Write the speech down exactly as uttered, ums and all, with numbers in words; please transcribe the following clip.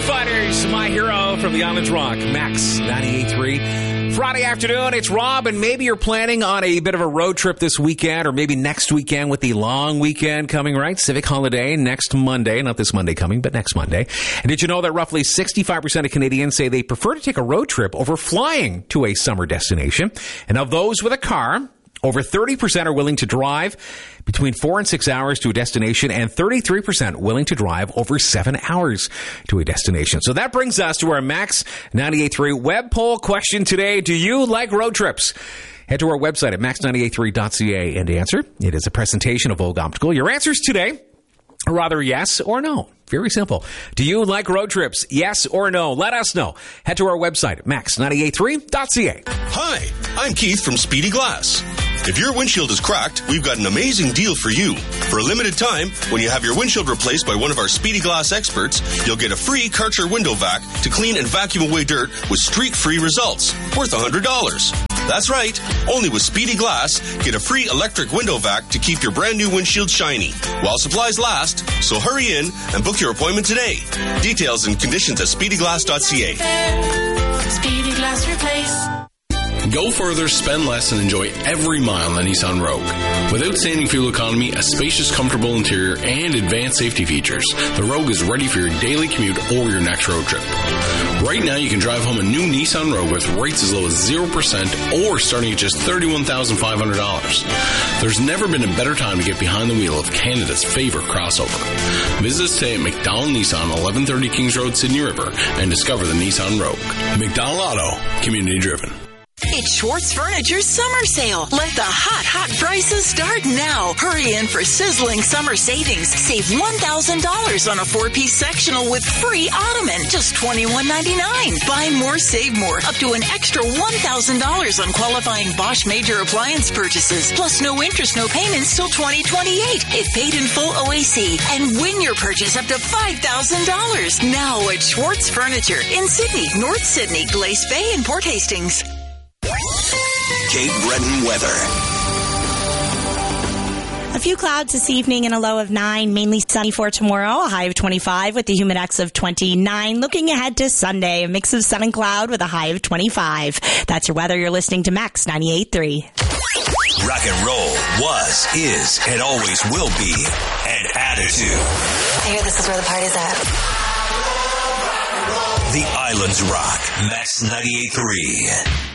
Fighters, My Hero from the Islands Rock, Max ninety-eight point three. Friday afternoon, it's Rob, and maybe you're planning on a bit of a road trip this weekend or maybe next weekend with the long weekend coming, right? Civic holiday next Monday, not this Monday coming, but next Monday. And did you know that roughly sixty-five percent of Canadians say they prefer to take a road trip over flying to a summer destination? And of those with a car, over thirty percent are willing to drive between four and six hours to a destination, and thirty-three percent willing to drive over seven hours to a destination. So that brings us to our Max ninety-eight point three web poll question today. Do you like road trips? Head to our website at max nine eight three dot c a and answer. It is a presentation of Vogue Optical. Your answers today are rather yes or no. Very simple. Do you like road trips? Yes or no? Let us know. Head to our website at max nine eight three dot c a. Hi, I'm Keith from Speedy Glass. If your windshield is cracked, we've got an amazing deal for you. For a limited time, when you have your windshield replaced by one of our Speedy Glass experts, you'll get a free Karcher window vac to clean and vacuum away dirt with streak-free results, worth one hundred dollars. That's right. Only with Speedy Glass, get a free electric window vac to keep your brand new windshield shiny while supplies last. So hurry in and book your appointment today. Details and conditions at speedy glass dot c a. Speedy Glass Replace. Go further, spend less, and enjoy every mile on the Nissan Rogue. With outstanding fuel economy, a spacious, comfortable interior, and advanced safety features, the Rogue is ready for your daily commute or your next road trip. Right now, you can drive home a new Nissan Rogue with rates as low as zero percent or starting at just thirty-one thousand five hundred dollars. There's never been a better time to get behind the wheel of Canada's favorite crossover. Visit us today at McDonald Nissan, eleven thirty Kings Road, Sydney River, and discover the Nissan Rogue. McDonald Auto, community driven. It's Schwartz Furniture's summer sale. Let the hot, hot prices start now. Hurry in for sizzling summer savings. Save one thousand dollars on a four-piece sectional with free ottoman. Just twenty-one ninety-nine. Buy more, save more. Up to an extra one thousand dollars on qualifying Bosch major appliance purchases. Plus no interest, no payments till twenty twenty-eight. If paid in full O A C. And win your purchase up to five thousand dollars. Now at Schwartz Furniture in Sydney, North Sydney, Glace Bay, and Port Hastings. Cape Breton weather. A few clouds this evening and a low of nine, mainly sunny for tomorrow, a high of twenty-five with the humidex of twenty-nine. Looking ahead to Sunday, a mix of sun and cloud with a high of twenty-five. That's your weather. You're listening to Max ninety-eight point three. Rock and roll was, is, and always will be an attitude. I hear this is where the party's at. The Islands Rock, Max ninety-eight point three.